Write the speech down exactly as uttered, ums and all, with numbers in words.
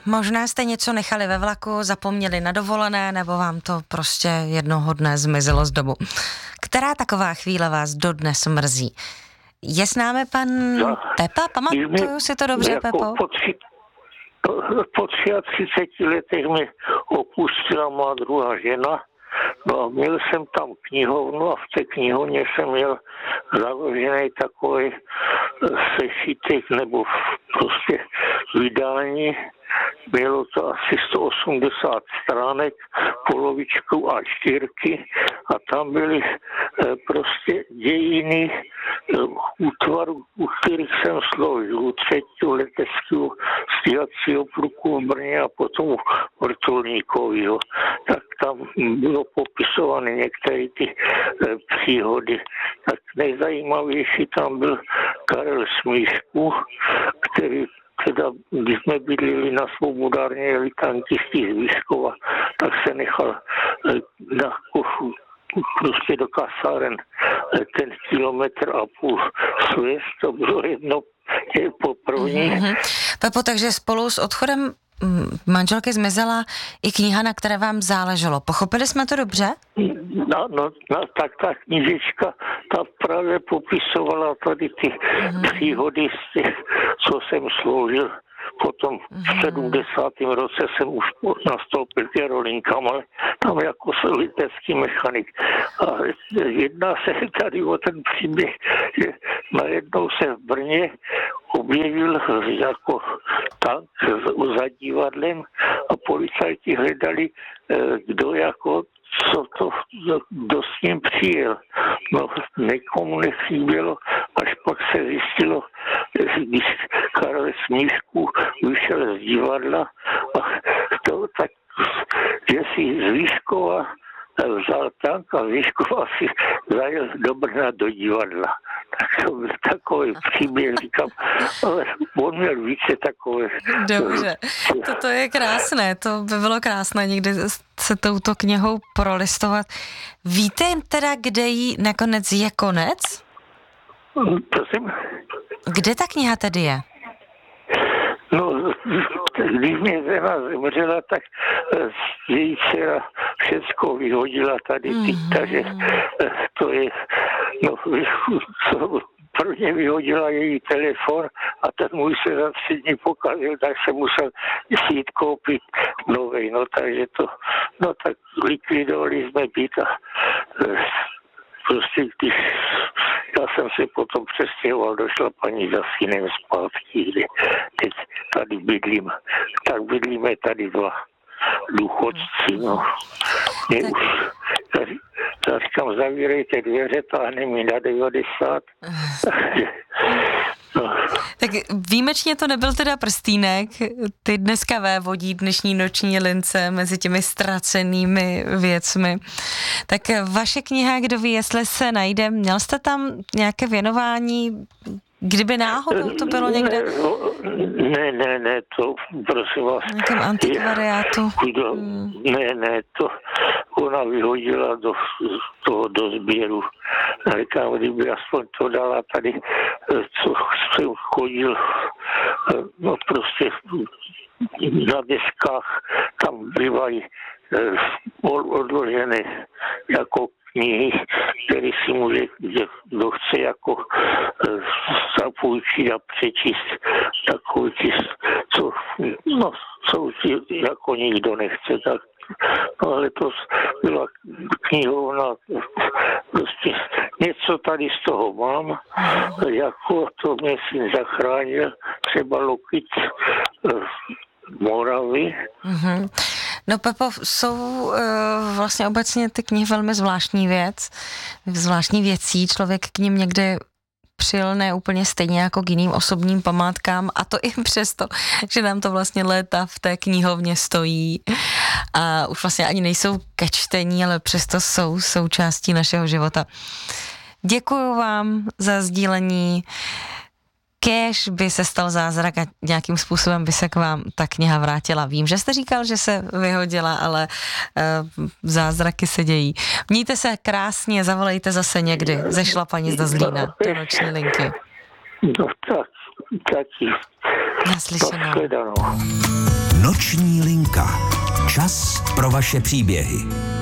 Možná jste něco nechali ve vlaku, zapomněli na dovolené, nebo vám to prostě jednoho dne zmizelo z domu. Která taková chvíle vás dodnes mrzí? Je s námi pan no, Pepa? Pamatuju si to dobře, jako Pepo? Po, tři, po třiceti letech mi opustila má druhá žena. No a měl jsem tam knihovnu a v té knihovně jsem měl založený takový sešitek nebo prostě vydání. Bylo to asi sto osmdesát stránek, polovičku A čtyřky a tam byly e, prostě dějiny e, útvaru, u kterých jsem sloužil, u třetího leteckého stíhacího pluku v Brně a potom vrtulníkového. Tak tam bylo popisovány některé ty e, příhody. Tak nejzajímavější tam byl Karel Smíšku, který teda, když jsme bydlili na Svobodárně, jeli tankisti z Výškova, tak se nechal na košu prostě do kasáren ten kilometr a půl svést, to bylo jedno poprvé. Mm-hmm. Pepo, takže spolu s odchodem manželky zmizela i kniha, na které vám záleželo. Pochopili jsme to dobře? No, no, no tak ta knížečka, ta právě popisovala tady ty mm. příhody z těch, co jsem sloužil. Potom v sedmdesátém roce jsem už nastoupil k rolinkám, ale tam jako letecký mechanik. A jedná se tady o ten příběh, že najednou se v Brně objevil jako tank za divadlem a policajti hledali, kdo jako co to, kdo s ním přijel. No, někomu nechybělo, až pak se zjistilo, když Karel Smíšku vyšel z divadla a to tak, že si z Výškova vzal tank a Výškova si zajel do Brna do divadla. Tak to byl takový příběh, říkám, ale on měl více takové. Dobře, toto je krásné, to by bylo krásné někdy se touto knihou prolistovat. Víte teda, kde jí nakonec je konec? Prosím? Kde ta kniha tedy je? No, když mě žena zemřela, tak její dcera všecko vyhodila tady, mm-hmm. takže to je, no, prvně vyhodila její telefon a ten můj se za tři dny pokazil, tak se musel jít koupit novej, no takže to, no tak likvidovali jsme byt a prostě když já jsem se potom přestěhoval, došla paní za synem zpátky, kde teď tady bydlím. Tak bydlíme tady dva důchodci, no. Mě už, já říkám, zavírejte dveře, táhne mi na devadesát. No. Tak výjimečně to nebyl teda prstýnek, ty dneska vévodí dnešní noční lince mezi těmi ztracenými věcmi. Tak vaše kniha, kdo ví, jestli se najde, měl jste tam nějaké věnování, kdyby náhodou to bylo někde? Ne, ne, ne, to prosím vás. V nějakém antikvariátu? Kdo, hmm. Ne, ne, to ona vyhodila do toho do sběru. Říkám, kdyby aspoň to dala tady, co jsem chodil, no prostě na deskách tam bývají odložené jako knihy, které si může, kdo chce jako zapůjčit a přečíst takový, co, no, co jako nikdo nechce, tak no, ale to byla knihovna, prostě něco tady z toho mám, jako to mě syn zachránil, třeba Lokvic Moravy. Mm-hmm. No Pepo, jsou uh, vlastně obecně ty knihy velmi zvláštní věc, zvláštní věcí, člověk k nim někde přilne úplně stejně jako k jiným osobním památkám a to i přesto, že nám to vlastně léta v té knihovně stojí a už vlastně ani nejsou ke čtení, ale přesto jsou součástí našeho života. Děkuju vám za sdílení. Kéž by se stal zázrak a nějakým způsobem by se k vám ta kniha vrátila. Vím, že jste říkal, že se vyhodila, ale uh, zázraky se dějí. Mějte se krásně, zavolejte zase někdy ze Šlapanic do Zlína, do noční linky. No tak, taky. Naslyšenou. Noční linka. Čas pro vaše příběhy.